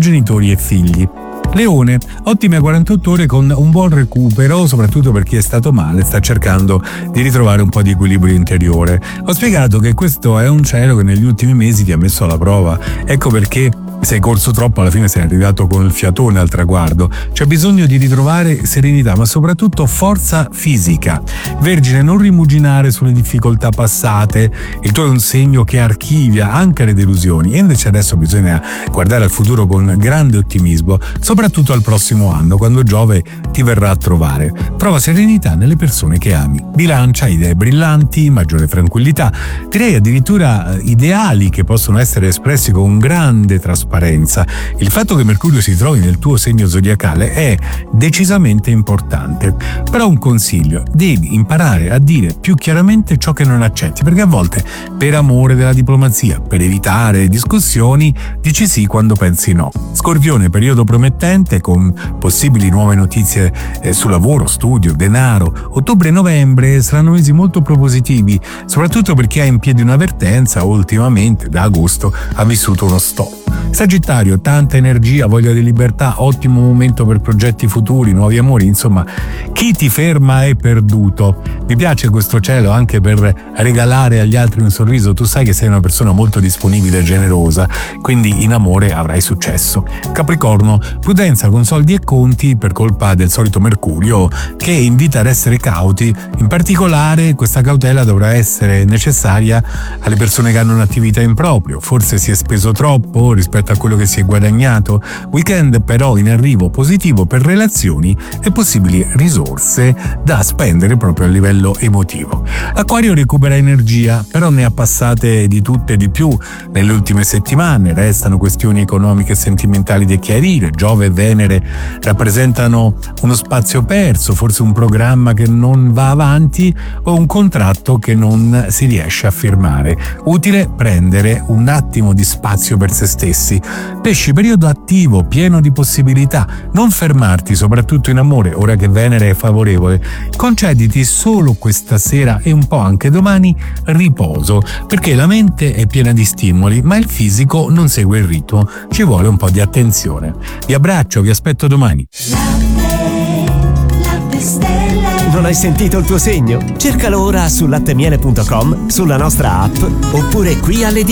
genitori e figli. Leone, ottime 48 ore con un buon recupero, soprattutto per chi è stato male e sta cercando di ritrovare un po' di equilibrio interiore. Ho spiegato che questo è un cielo che negli ultimi mesi ti ha messo alla prova, ecco perché sei corso troppo, alla fine sei arrivato con il fiatone al traguardo. C'è bisogno di ritrovare serenità, ma soprattutto forza fisica. Vergine, non rimuginare sulle difficoltà passate, il tuo è un segno che archivia anche le delusioni, e invece adesso bisogna guardare al futuro con grande ottimismo, soprattutto al prossimo anno, quando Giove ti verrà a trovare. Prova serenità nelle persone che ami. Bilancia, idee brillanti, maggiore tranquillità, direi addirittura ideali che possono essere espressi con grande trasparenza. Il fatto che Mercurio si trovi nel tuo segno zodiacale è decisamente importante. Però un consiglio: devi imparare a dire più chiaramente ciò che non accetti, perché a volte per amore della diplomazia, per evitare discussioni, dici sì quando pensi no. Scorpione, periodo promettente con possibili nuove notizie su lavoro, studio, denaro. Ottobre e novembre saranno mesi molto propositivi, soprattutto per chi ha in piedi un'avvertenza o ultimamente da agosto ha vissuto uno stop. Sagittario, tanta energia, voglia di libertà, ottimo momento per progetti futuri, nuovi amori, insomma, chi ti ferma è perduto. Mi piace questo cielo anche per regalare agli altri un sorriso, tu sai che sei una persona molto disponibile e generosa, quindi in amore avrai successo. Capricorno, prudenza con soldi e conti per colpa del solito Mercurio che invita ad essere cauti, in particolare questa cautela dovrà essere necessaria alle persone che hanno un'attività in proprio, forse si è speso troppo rispetto a quello che si è guadagnato. Weekend però in arrivo positivo per relazioni e possibili risorse da spendere proprio a livello emotivo. Acquario recupera energia, però ne ha passate di tutte e di più nelle ultime settimane, restano questioni economiche e sentimentali da chiarire. Giove e Venere rappresentano uno spazio perso, forse un programma che non va avanti o un contratto che non si riesce a firmare. Utile prendere un attimo di spazio per se stessi. Pesci, periodo attivo, pieno di possibilità, non fermarti, soprattutto in amore, ora che Venere è favorevole. Concediti solo questa sera e un po' anche domani riposo, perché la mente è piena di stimoli, ma il fisico non segue il ritmo, ci vuole un po' di attenzione. Vi abbraccio, vi aspetto domani. Non hai sentito il tuo segno? Cercalo ora su lattemiele.com, sulla nostra app, oppure qui alle 10.